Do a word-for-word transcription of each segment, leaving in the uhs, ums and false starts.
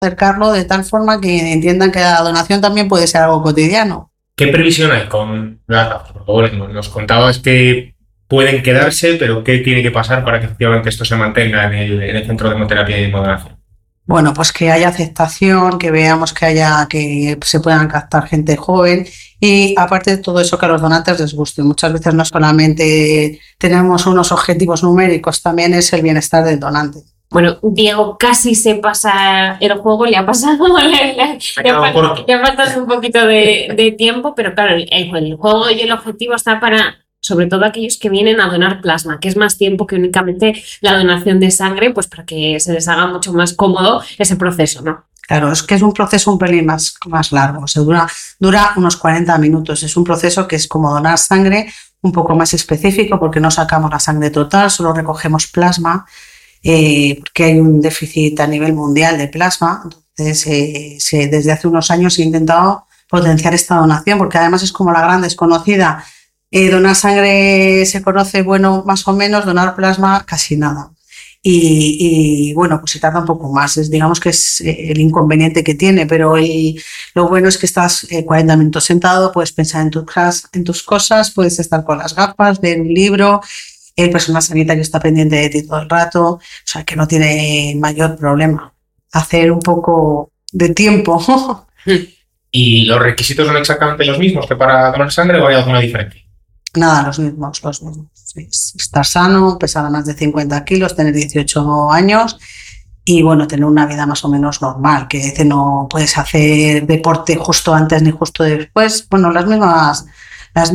acercarlo de tal forma que entiendan que la donación también puede ser algo cotidiano. ¿Qué previsión hay con las gafas? Por favor, nos contabas que pueden quedarse, pero ¿qué tiene que pasar para que efectivamente esto se mantenga en el, en el Centro de Hemoterapia y Hemodonación? Bueno, pues que haya aceptación, que veamos que haya que se puedan captar gente joven y aparte de todo eso que a los donantes les guste. Muchas veces no solamente tenemos unos objetivos numéricos, también es el bienestar del donante. Bueno, Diego casi se pasa el juego, le ha pasado, le, le, le, ha, le ha pasado un poquito de, de tiempo, pero claro, el, el juego y el objetivo está para, sobre todo aquellos que vienen a donar plasma, que es más tiempo que únicamente la donación de sangre, pues para que se les haga mucho más cómodo ese proceso, ¿no? Claro, es que es un proceso un pelín más, más largo, o sea, dura, dura unos cuarenta minutos, es un proceso que es como donar sangre un poco más específico porque no sacamos la sangre total, solo recogemos plasma, eh, porque hay un déficit a nivel mundial de plasma, entonces eh, se, desde hace unos años se ha intentado potenciar esta donación porque además es como la gran desconocida. Eh, donar sangre se conoce, bueno, más o menos, donar plasma casi nada. Y, y bueno, pues se tarda un poco más, es, digamos que es el inconveniente que tiene, pero el, lo bueno es que estás eh, cuarenta minutos sentado, puedes pensar en tus, en tus cosas, puedes estar con las gafas, leer un libro, el personal sanitario está pendiente de ti todo el rato, o sea que no tiene mayor problema hacer un poco de tiempo. ¿Y los requisitos son exactamente los mismos que para donar sangre o hay alguna diferencia? Nada, los mismos, los mismos. Estar sano, pesar más de cincuenta kilos, tener dieciocho años y bueno, tener una vida más o menos normal, que no puedes hacer deporte justo antes ni justo después. Bueno, las mismas, las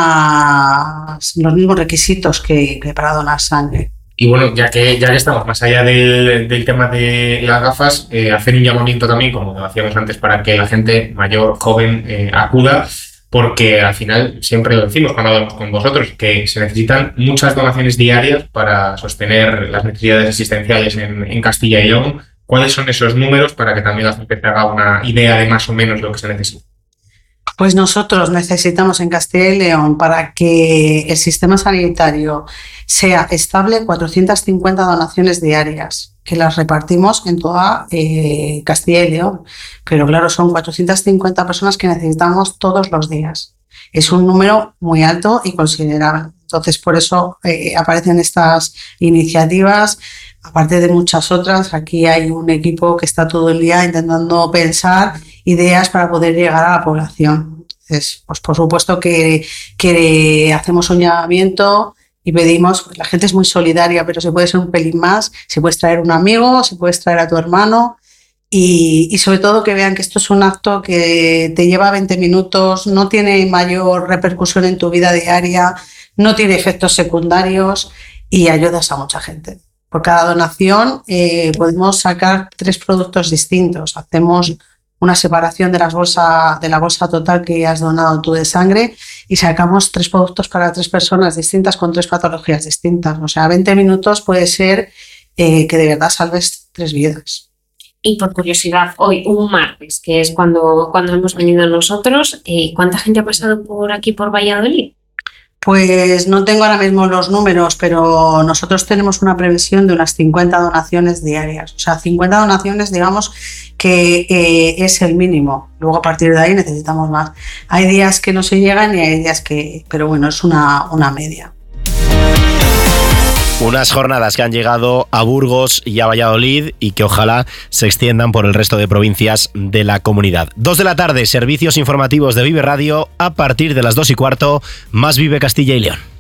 mismas, los mismos requisitos que, que para donar sangre. Y bueno, ya que, ya que estamos más allá del, del tema de las gafas, eh, hacer un llamamiento también, como hacíamos antes, para que la gente mayor, joven, eh, acuda, porque al final siempre lo decimos cuando hablamos con vosotros, que se necesitan muchas donaciones diarias para sostener las necesidades existenciales en, en Castilla y León. ¿Cuáles son esos números para que también la gente se haga una idea de más o menos lo que se necesita? Pues nosotros necesitamos en Castilla y León, para que el sistema sanitario sea estable, cuatrocientas cincuenta donaciones diarias, que las repartimos en toda eh, Castilla y León. Pero claro, son cuatrocientas cincuenta personas que necesitamos todos los días. Es un número muy alto y considerable. Entonces, por eso eh, aparecen estas iniciativas, aparte de muchas otras. Aquí hay un equipo que está todo el día intentando pensar ideas para poder llegar a la población. Entonces, pues por supuesto que, que hacemos un llamamiento y pedimos, pues la gente es muy solidaria, pero se puede ser un pelín más, se puede traer un amigo, se puede traer a tu hermano y, y sobre todo que vean que esto es un acto que te lleva veinte minutos, no tiene mayor repercusión en tu vida diaria, no tiene efectos secundarios y ayudas a mucha gente. Por cada donación eh, podemos sacar tres productos distintos. Hacemos una separación de, las bolsa, de la bolsa total que has donado tú de sangre y sacamos tres productos para tres personas distintas con tres patologías distintas. O sea, veinte minutos puede ser eh, que de verdad salves tres vidas. Y por curiosidad, hoy, un martes, que es cuando, cuando hemos venido nosotros, eh, ¿cuánta gente ha pasado por aquí, por Valladolid? Pues no tengo ahora mismo los números, pero nosotros tenemos una previsión de unas cincuenta donaciones diarias. O sea, cincuenta donaciones, digamos, que eh, es el mínimo. Luego a partir de ahí necesitamos más. Hay días que no se llegan y hay días que... Pero bueno, es una, una media. Unas jornadas que han llegado a Burgos y a Valladolid y que ojalá se extiendan por el resto de provincias de la comunidad. Dos de la tarde, servicios informativos de Vive Radio. A partir de las dos y cuarto, más Vive Castilla y León.